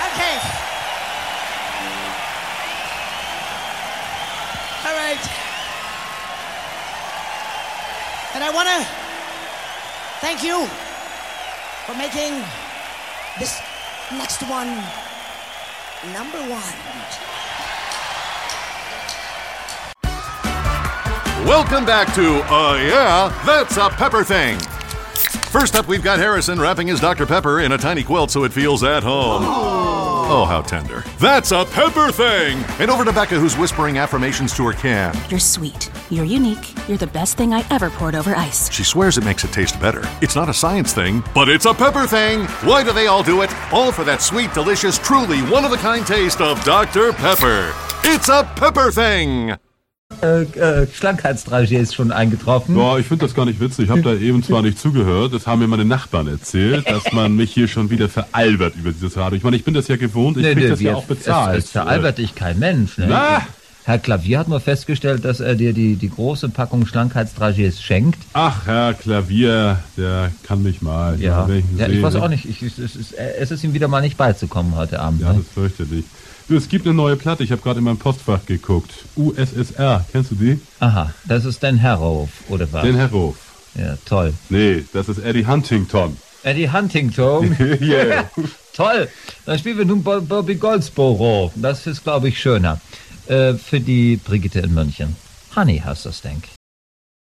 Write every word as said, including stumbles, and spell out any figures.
Okay. All right. And I want to thank you for making this next one number one. Welcome back to Uh Yeah, That's a Pepper Thing. First up, we've got Harrison wrapping his Doctor Pepper in a tiny quilt so it feels at home. Oh, how tender. That's a Pepper Thing! And over to Becca, who's whispering affirmations to her can. You're sweet. You're unique. You're the best thing I ever poured over ice. She swears it makes it taste better. It's not a science thing, but it's a Pepper Thing! Why do they all do it? All for that sweet, delicious, truly one-of-a-kind taste of Doctor Pepper. It's a Pepper Thing! Äh, äh, Schlankheitsdragie ist schon eingetroffen. Boah, ich finde das gar nicht witzig. Ich habe da eben zwar nicht zugehört, das haben mir meine Nachbarn erzählt, dass man mich hier schon wieder veralbert über dieses Radio. Ich meine, ich bin das ja gewohnt, ich nee, krieg nee, das ja auch bezahlt. Es, es veralbert dich kein Mensch. Ne? Na? Herr Klavier hat nur festgestellt, dass er dir die, die große Packung Schlankheitsdragies schenkt. Ach, Herr Klavier, der kann mich mal. Ja, ja, ja ich weiß auch nicht. Ich, es, ist, es ist ihm wieder mal nicht beizukommen heute Abend. Ja, ne? das fürchterlich. Du, es gibt eine neue Platte, ich habe gerade in meinem Postfach geguckt. U S S R, kennst du die? Aha, das ist Dan Harrow, oder was? Dan Harrow. Ja, toll. Nee, das ist Eddie Huntington. Eddie Huntington? Yeah. Toll, dann spielen wir nun Bobby Goldsboro. Das ist, glaube ich, schöner. Äh, für die Brigitte in München. Honey heißt das, denk ich.